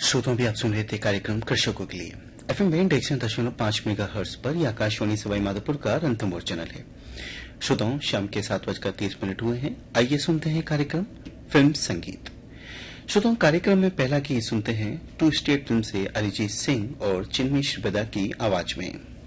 श्रोताओं भी आप सुन रहे थे कार्यक्रम कृषकों के लिए FM बैंड 100.5 मेगाहर्ट्ज पर यह आकाशवाणी सवाई माधोपुर का रणथंभौर चैनल है। श्रोताओं शाम के 7:30 हुए हैं। आइए सुनते हैं कार्यक्रम फिल्म संगीत। श्रोताओं कार्यक्रम में पहला गीत सुनते हैं टू स्टेट फिल्म से अरिजीत सिंह और चिन्मयी श्रीबदा की आवाज में।